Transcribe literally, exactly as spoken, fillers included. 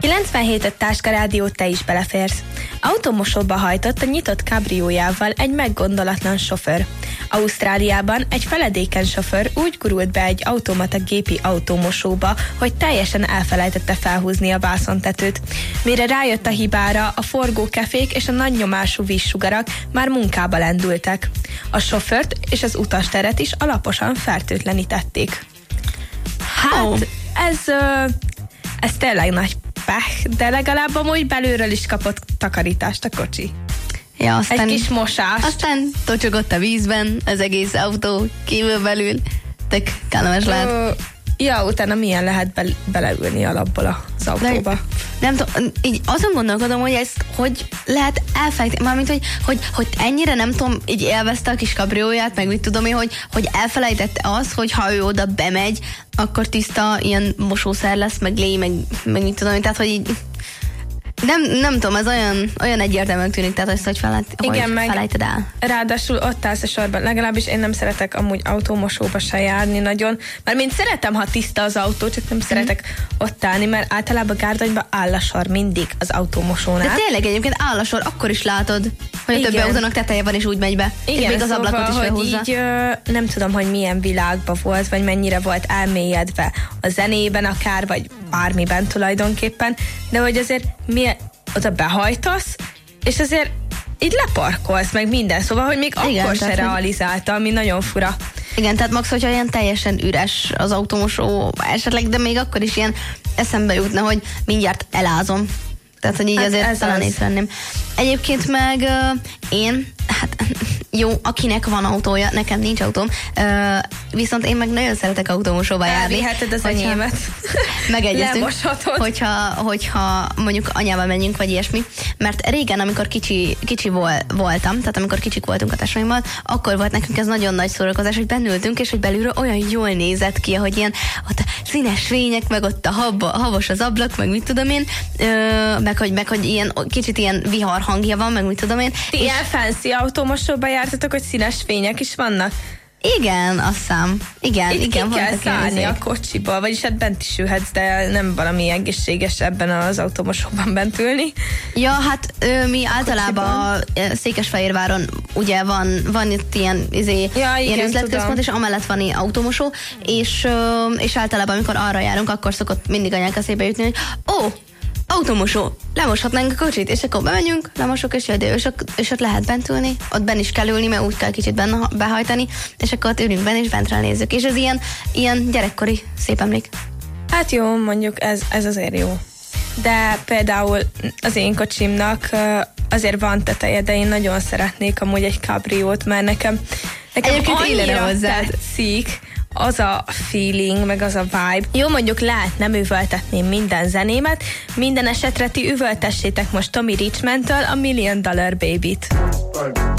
kilencvenhét Táska Rádió, te is beleférsz. Automosóba hajtott a nyitott kabriójával egy meggondolatlan sofőr. Ausztráliában egy feledéken sofőr úgy gurult be egy automata gépi automosóba, hogy teljesen elfelejtette felhúzni a vászontetőt. Mire rájött a hibára, a forgókefék és a nagy nyomású vízsugarak már munkába lendültek. A sofőrt és az utasteret is alaposan fertőtlenítették. Hát, oh. ez, ez tényleg nagy pech, de legalább amúgy belülről is kapott takarítást a kocsi. Ja, aztán, egy kis mosás. Aztán tocsogott a vízben az egész autó kívül-belül. Tök kellemes lehet. Ö, ja, utána milyen lehet be, beleülni alapból az autóba? De, nem tudom, így azon gondolkodom, hogy ezt hogy lehet elfelejteni, mármint, hogy, hogy, hogy ennyire nem tudom, így élvezte a kis kabrióját, meg mit tudom én, hogy, hogy elfelejtette az, hogy ha ő oda bemegy, akkor tiszta ilyen mosószer lesz, meg lé, meg, meg mit tudom én, tehát, hogy így Nem, nem tudom, ez olyan, olyan egyértelműen tűnik, tehát azt, hogy, felejt, igen, hogy meg felejted el. Ráadásul ott állsz a sorban, legalábbis én nem szeretek amúgy autómosóba se járni nagyon, mert mint szeretem, ha tiszta az autó, csak nem mm. szeretek ott állni, mert általában Gárdonyban áll a sor mindig az autómosónál. De tényleg egyébként áll a sor, akkor is látod, hogy a többi autónak teteje van, és úgy megy be. Igen, és még az szóval, ablakot is felhúzza. Így, nem tudom, hogy milyen világban volt, vagy mennyire volt elmélyedve a zenében akár, vagy bármiben tulajdonképpen, de hogy azért milyen oda behajtasz, és azért így leparkolsz meg minden, szóval, hogy még igen, akkor se realizálta, ami nagyon fura. Igen, tehát max, hogyha ilyen teljesen üres az automosó esetleg, de még akkor is ilyen eszembe jutna, hogy mindjárt elázom. Tehát, hogy így hát azért talán észrevenném. Egyébként meg uh, én, hát jó, akinek van autója, nekem nincs autóm, uh, viszont én meg nagyon szeretek automosóba járni. Elviheted az enyémet. Megegyeztünk, hogyha, hogyha mondjuk anyával menjünk, vagy ilyesmi. Mert régen, amikor kicsi, kicsi vol, voltam, tehát amikor kicsik voltunk a testvérimmal, akkor volt nekünk ez nagyon nagy szórakozás, hogy bennültünk, és hogy belülről olyan jól nézett ki, hogy ilyen ott a színes fények, meg ott a hab, habos az ablak, meg mit tudom én, uh, meg, hogy, meg hogy ilyen, kicsit ilyen vihar hangja van, meg mit tudom én. Ti ilyen fancy automosóba jártatok, hogy színes fények is vannak? Igen, azt hiszem. Igen, itt igen. Itt kell szállni a kocsiba, vagyis hát bent is ülhetsz, de nem valami egészséges ebben az automosóban bent ülni. Ja, hát ö, mi a általában kocsiban. Székesfehérváron ugye van, van itt ilyen, izé, ja, ilyen üzletközpont, és amellett van ilyen automosó, és, ö, és általában, amikor arra járunk, akkor szokott mindig anyák eszébe jutni, hogy ó, automosó, lemoshatnánk a kocsit, és akkor bemegyünk, lemosok, és jöjjön, és, és ott lehet bent ülni, ott benn is kell ülni, mert úgy kell kicsit benne behajtani, és akkor ott ülünk benne, és bentre nézzük. És ez ilyen, ilyen gyerekkori szép emlék. Hát jó, mondjuk ez, ez azért jó. De például az én kocsimnak azért van teteje, de én nagyon szeretnék amúgy egy kabriót, mert nekem, nekem annyira tetszik az a feeling, meg az a vibe. Jó, mondjuk lehet nem üvöltetném minden zenémet, minden esetre ti üvöltessétek most Tommy Richmondtől a Million Dollar Baby-t.